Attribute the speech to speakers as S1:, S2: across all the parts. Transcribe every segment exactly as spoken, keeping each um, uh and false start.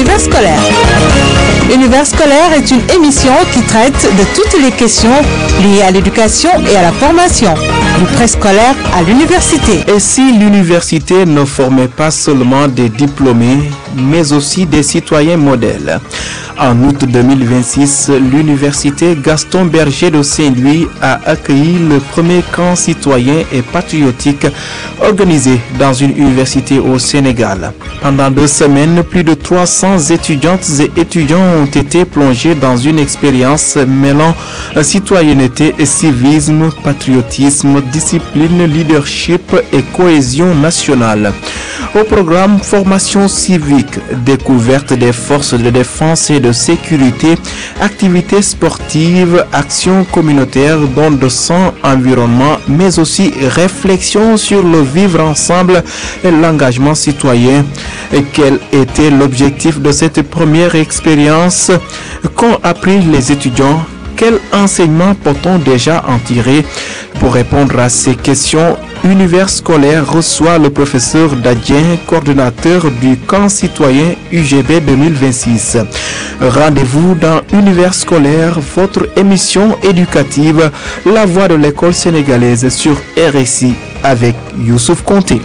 S1: Univers scolaire. Univers scolaire est une émission qui traite de toutes les questions liées à l'éducation et à la formation, du préscolaire à l'université.
S2: Et si l'université ne formait pas seulement des diplômés, mais aussi des citoyens modèles? En août deux mille vingt-six, l'université Gaston Berger de Saint-Louis a accueilli le premier camp citoyen et patriotique organisé dans une université au Sénégal. Pendant deux semaines, plus de trois cents étudiantes et étudiants ont été plongés dans une expérience mêlant citoyenneté et civisme, patriotisme, discipline, leadership et cohésion nationale. Au programme formation civique, découverte des forces de défense et de sécurité, activités sportives, actions communautaires, dons de sang, environnement, mais aussi réflexion sur le vivre ensemble et l'engagement citoyen. Et quel était l'objectif de cette première expérience? Qu'ont appris les étudiants? Quel enseignement peut-on déjà en tirer? Pour répondre à ces questions, Univers scolaire reçoit le professeur Dadien, coordonnateur du camp citoyen U G B deux mille vingt-six. Rendez-vous dans Univers scolaire, votre émission éducative, la voix de l'école sénégalaise sur R S I avec Youssouf Konté.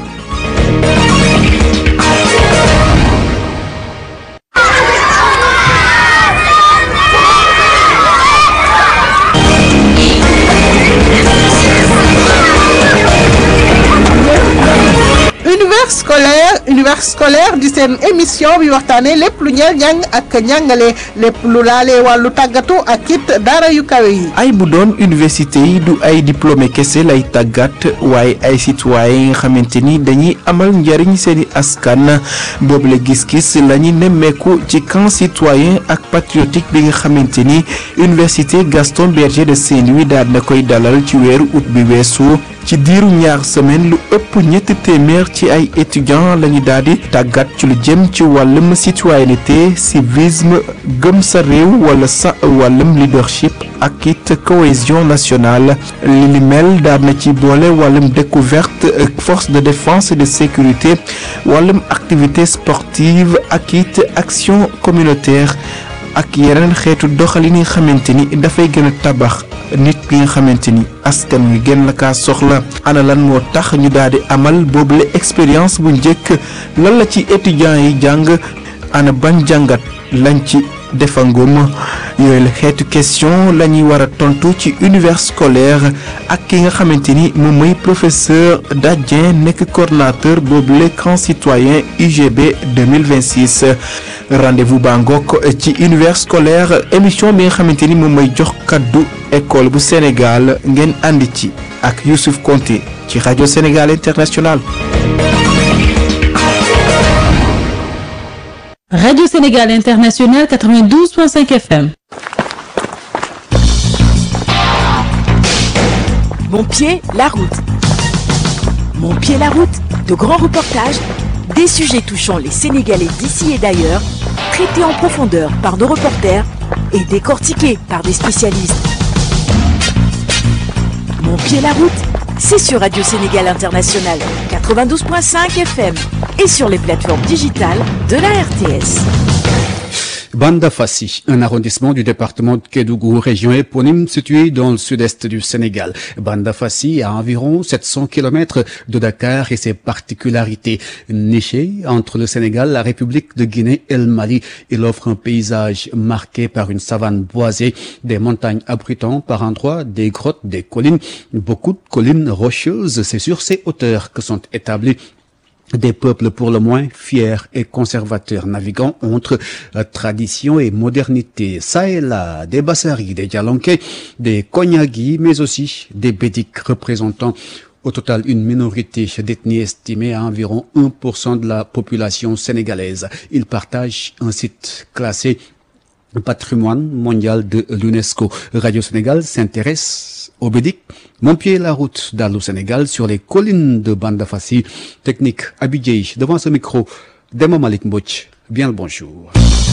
S3: scolaire univers scolaire di seen émission bi waxtaane lépp lu ñeel njàng ak njàngale lépp lu laale wàllu tàggatu ak it daara yu kawe yi.
S2: ay bu doon université yi du ay diplômé kese lay tàggat waaye ay citoyen yi nga xamante ni dañuy amal njariñ seeni askan boobu la gis-gis la ñu nemmeeku ci camp citoyen ak patriotique bi nga xamante ni université Gaston Berger de Saint-Louis daal na koy dalal ci weeru août bi weesu. ci diiru ñaar semaine lu ëpp ñetti téeméer ci ay étudiants lañu daal di tàggat ci lu jëm ci wàllum citoyenneté civisme gëm sa réew wala sa wàllum leadership ak it cohésion nationale li li mel daal na ci boole wàllum découverte force de défense et de sécurité wàllum activité sportive ak it action communautaire ak yeneen xeetu doxalin yi nga xamante ni dafay gën a tabax nit ki nga xamante ni askan wi gën la kaa soxla ana lan moo tax ñu daal di amal boobule expérience bu njëkk lan la ci étudiants yi jàng ana ban jàngat lañ ci defangum yooyu la xeetu question la ñuy war a tontu ci univers scolaire ak ki nga xamante ni moom mooy professeur Dadien nekk coordonnateur boobule camp citoyen U G B deux mille vingt-six rendez-vous bangok ci univers scolaire émission bi nga xamante ni moom mooy jox kaddu école bu Sénégal ngeen àndi ci ak Youssouf Konté ci rajo Sénégal International.
S1: Radio Sénégal International quatre-vingt-douze point cinq F M.
S4: Mon pied, la route. Mon pied, la route. De grands reportages, des sujets touchant les Sénégalais d'ici et d'ailleurs, traités en profondeur par nos reporters et décortiqués par des spécialistes. Mon pied, la route, c'est sur Radio Sénégal International quatre-vingt-douze point cinq F M et sur les plateformes digitales de la R T S.
S5: Bandafassi, un arrondissement du département de Kédougou, région éponyme située dans le sud-est du Sénégal. Bandafassi a environ sept cents kilomètres de Dakar et ses particularités. Niché entre le Sénégal, la République de Guinée et le Mali, il offre un paysage marqué par une savane boisée, des montagnes abritant par endroits des grottes, des collines, beaucoup de collines rocheuses. C'est sur ces hauteurs que sont établis des peuples pour le moins fiers et conservateurs, naviguant entre euh, tradition et modernité. Ça et là, des Bassari, des Djalanké, des Konyagi, mais aussi des Bédiques représentant au total une minorité d'ethnie estimée à environ un pour cent de la population sénégalaise. Ils partagent un site classé patrimoine mondial de l'UNESCO. Radio Sénégal s'intéresse au Bédic. Mon pied la route d'Allô Sénégal sur les collines de Bandafassi. Technique Abidjay devant ce micro. Demo Malik Mbouch. Bien le bonjour.